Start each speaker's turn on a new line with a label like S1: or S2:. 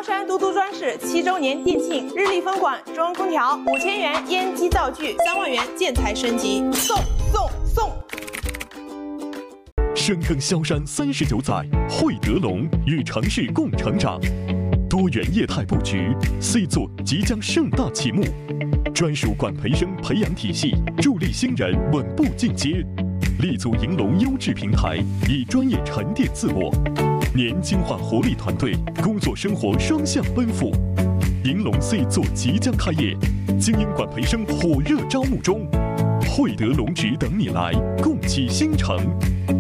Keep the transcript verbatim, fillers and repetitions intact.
S1: 山都督装饰七周年店庆，日立风管中央空调五千元烟机灶具，三万元建材升级，送送送！
S2: 深耕萧山三十九载，汇德龙与城市共成长。多元业态布局 ，C 座即将盛大启幕，专属管培生培养体系助力新人稳步进阶。立足银龙优质平台，以专业沉淀自我，年轻化活力团队，工作生活双向奔赴。银龙 C 座即将开业，精英管培生火热招募中，汇德龙职等你来，共启新城。